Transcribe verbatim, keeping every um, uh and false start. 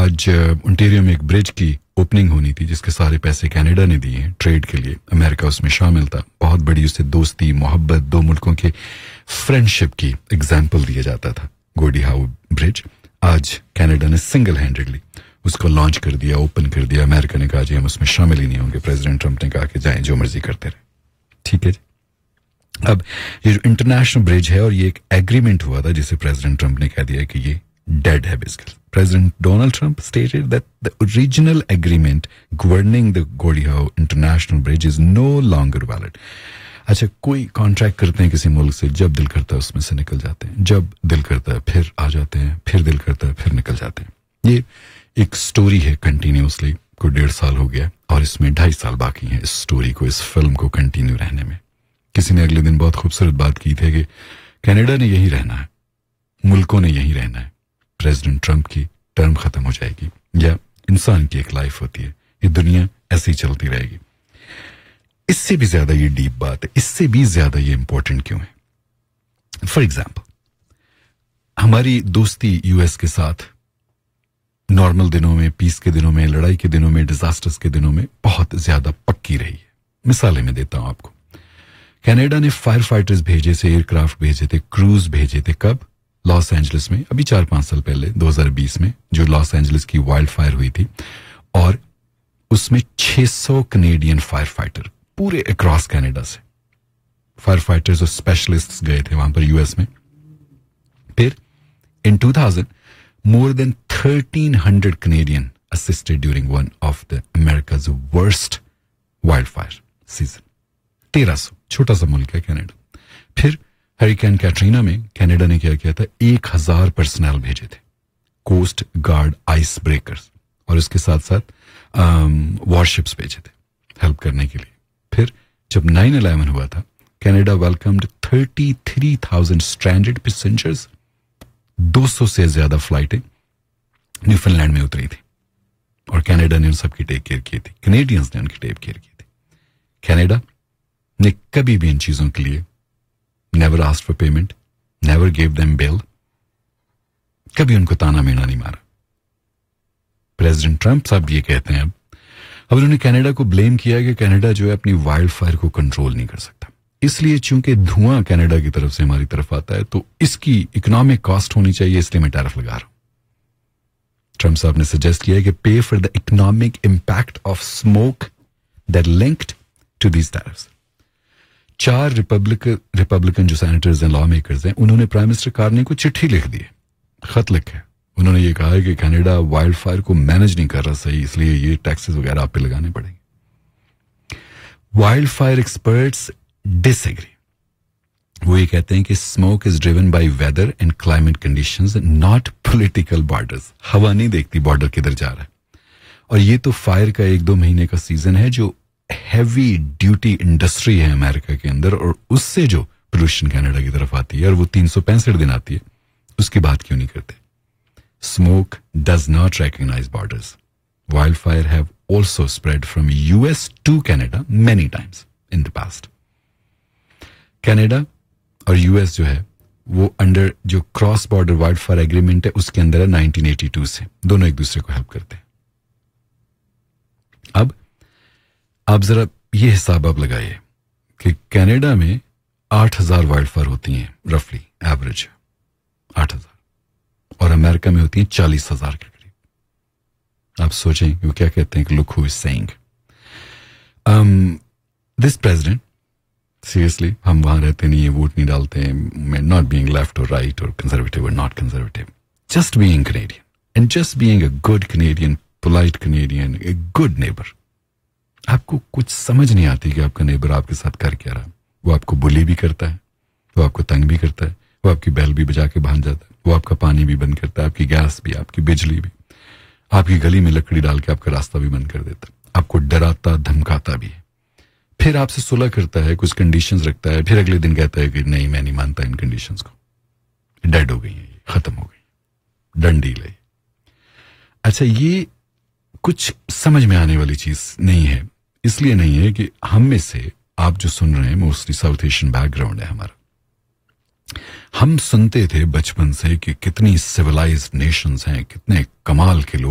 आज ओंटारियो में एक ब्रिज की ओपनिंग होनी थी जिसके सारे पैसे कनाडा ने दिए हैं ट्रेड के लिए, अमेरिका उसमें शामिल था। बहुत बड़ी उससे दोस्ती मोहब्बत, दो मुल्कों के फ्रेंडशिप की एग्जाम्पल दिया जाता था गोडी हाउ ब्रिज। आज कनाडा ने सिंगल हैंडेडली उसको लॉन्च कर दिया, ओपन कर दिया। अमेरिका ने कहा जी हम उसमें शामिल ही नहीं होंगे। प्रेसिडेंट ट्रंप ने कहा कि जाएं जो मर्जी करते रहे। ठीक है जी। अब ये जो इंटरनेशनल ब्रिज है और ये एक एग्रीमेंट हुआ था जिसे प्रेसिडेंट ट्रंप ने कह दिया कि ये डेड है basically. President Donald Trump stated that the original agreement governing the Gordie Howe International Bridge is no longer valid. अच्छा, कोई कॉन्ट्रैक्ट करते हैं किसी मुल्क से, जब दिल करता है उसमें से निकल जाते हैं, जब दिल करता है फिर आ जाते हैं, फिर दिल करता है फिर निकल जाते हैं। ये एक स्टोरी है कंटिन्यूसली, को डेढ़ साल हो गया और इसमें ढाई साल बाकी हैं इस स्टोरी को, इस फिल्म को कंटिन्यू रहने में। किसी ने अगले दिन बहुत खूबसूरत बात की थी कि कनाडा ने यही रहना है, मुल्कों ने यही रहना है, प्रेसिडेंट ट्रंप की टर्म खत्म हो जाएगी या इंसान की एक लाइफ होती है, ये दुनिया ऐसे ही चलती रहेगी। इससे भी ज्यादा ये डीप बात है, इससे भी ज्यादा ये इंपॉर्टेंट क्यों है? फॉर एग्जाम्पल, हमारी दोस्ती यूएस के साथ नॉर्मल दिनों में, पीस के दिनों में, लड़ाई के दिनों में, डिजास्टर्स के दिनों में बहुत ज्यादा पक्की रही है। मिसालें मैं देता हूं आपको। कनाडा ने फायर फाइटर्स भेजे थे, एयरक्राफ्ट भेजे थे, क्रूज भेजे थे। कब? लॉस एंजलिस में, अभी चार पांच साल पहले दो हज़ार बीस में जो लॉस एंजलिस की वाइल्ड फायर हुई थी, और उसमें छह सौ कनेडियन फायर फाइटर पूरे अक्रॉस कनाडा से फायर फाइटर्स और स्पेशलिस्ट्स गए थे वहां पर यूएस में। फिर इन two thousand more than thirteen hundred Canadian assisted during one of the America's worst wild fire season. तेरह सौ, छोटा सा मुल्क है कनाडा। फिर हरिकेन कैटरीना में कनाडा ने क्या किया था, एक हजार पर्सनल भेजे थे, कोस्ट गार्ड, आइस ब्रेकर्स, और उसके साथ साथ वॉरशिप्स भेजे थे हेल्प करने के लिए। फिर जब नाइन इलेवन हुआ था, Canada welcomed thirty three thousand stranded passengers. दो सौ से ज्यादा फ्लाइटें न्यूफीलैंड में उतरी थी और कनाडा ने उन सबकी टेक केयर की थी, कनेडियंस ने उनकी टेक केयर की थी। कनाडा ने कभी भी इन चीजों के लिए never asked for payment, never gave them bail, कभी उनको ताना मेना नहीं मारा। प्रेसिडेंट ट्रंप साहब ये कहते हैं अब अब उन्होंने कनाडा को ब्लेम किया कि कनाडा जो है अपनी वाइल्ड फायर को कंट्रोल नहीं कर सकता, इसलिए चूंकि धुआं कनाडा की तरफ से हमारी तरफ आता है तो इसकी इकोनॉमिक कॉस्ट होनी चाहिए, इसलिए मैं टैरिफ लगा रहा हूं। ट्रंप साहब ने सजेस्ट किया कि पे for the economic impact of smoke that linked to these tariffs. चार रिपब्लिकन रिपब्लिकन जो सेनेटर्स हैं, लॉ मेकर्स हैं, उन्होंने प्राइम मिनिस्टर कार्नी को चिट्ठी लिख दी, खत लिखा है। उन्होंने ये कहा है कि कनाडा वाइल्ड फायर को मैनेज नहीं कर रहा सही, इसलिए ये टैक्सेस वगैरह आप पे लगाने पड़ेंगे। Wild fire experts disagree. वो ये कहते हैं कि smoke is driven by weather and climate conditions, not political borders. हवा नहीं देखती बॉर्डर किधर जा रहा है, और ये तो फायर का एक दो महीने का सीजन है जो हैवी ड्यूटी इंडस्ट्री है अमेरिका के अंदर, और उससे जो पोल्यूशन कनाडा की तरफ आती है और वो तीन सौ पैंसठ दिन आती है, उसकी बात क्यों नहीं करते? Smoke does not recognise borders. Wild fire have also spread from US to Canada many times in the past. Canada और यूएस जो है वो अंडर जो cross border wild fire agreement है उसके अंदर है नाइनटीन एटी टू से, दोनों एक दूसरे को हेल्प करते हैं। अब आप जरा ये हिसाब आप लगाइए कि कनाडा में आठ हजार वाइल्ड फायर होती हैं रफली एवरेज, आठ हजार, और अमेरिका में होती हैं चालीस हजार के करीब। आप सोचें वो क्या कहते हैं कि look who is saying this president, seriously हम वहां रहते नहीं है, वोट नहीं डालते हैं, नॉट बीइंग लेफ्ट और राइट और कंजर्वेटिव और not conservative, just being Canadian and just being a good Canadian, polite Canadian, a good neighbour. आपको कुछ समझ नहीं आती कि आपका नेबर आपके साथ कर क्या रहा। वो आपको बुली भी करता है, वो आपको तंग भी करता है, वो आपकी बैल भी बजा के भाग जाता है, वो आपका पानी भी बंद करता है, आपकी गैस भी, आपकी बिजली भी, आपकी गली में लकड़ी डाल के आपका रास्ता भी बंद कर देता है, आपको डराता धमकाता भी है, फिर आपसे सुलह करता है, कुछ कंडीशंस रखता है, फिर अगले दिन कहता है कि नहीं मैं नहीं मानता इन कंडीशंस को, डेड हो गई है, खत्म हो गई, डन डील है। अच्छा, ये कुछ समझ में आने वाली चीज नहीं है, इसलिए नहीं है कि हम में से आप जो सुन रहे हैं मोस्टली साउथ एशियन बैकग्राउंड है हमारा। हम सुनते थे बचपन से कि कितनी सिविलाइज्ड नेशंस हैं, कितने कमाल के लोग